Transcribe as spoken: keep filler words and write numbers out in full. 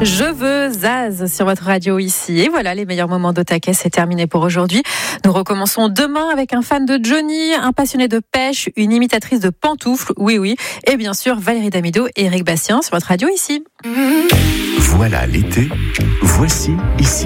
Je veux Zaz sur votre radio ici. Et voilà, les meilleurs moments d'Otaquet, c'est terminé pour aujourd'hui. Nous recommençons demain avec un fan de Johnny, un passionné de pêche, une imitatrice de pantoufles, oui oui, et bien sûr Valérie Damido et Eric Bastien sur votre radio ici. Voilà l'été, voici ici.